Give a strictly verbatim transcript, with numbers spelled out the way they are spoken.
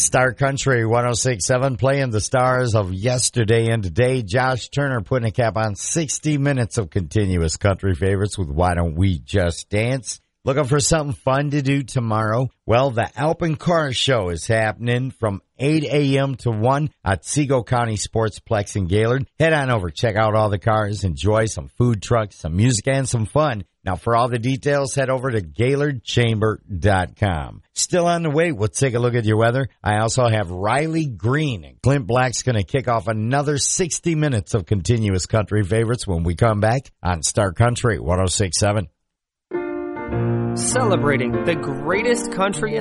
Star Country one oh six point seven playing the stars of yesterday and today. Josh Turner putting a cap on sixty minutes of continuous country favorites with Why Don't We Just Dance. Looking for something fun to do tomorrow? Well, the Alpine Car Show is happening from eight a.m. to one at Seago County Sportsplex in Gaylord. Head on over, check out all the cars, enjoy some food trucks, some music, and some fun. Now, for all the details, head over to Gaylord Chamber dot com. Still on the way, we'll take a look at your weather. I also have Riley Green and Clint Black's going to kick off another sixty minutes of continuous country favorites when we come back on Star Country one oh six point seven. Celebrating the greatest country